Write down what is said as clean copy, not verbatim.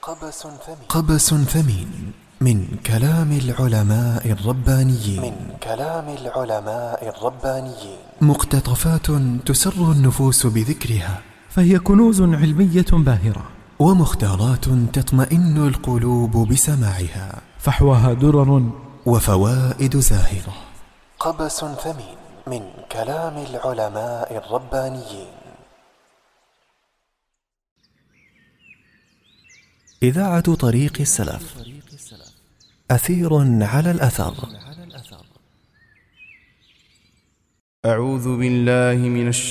قبس ثمين من كلام العلماء الربانيين مقتطفات تسر النفوس بذكرها، فهي كنوز علمية باهرة، ومختارات تطمئن القلوب بسماعها، فحواها درر وفوائد زاهرة. قبس ثمين من كلام العلماء الربانيين. إذاعة طريق السلف، أثير على الأثر. أعوذ بالله من الشيطان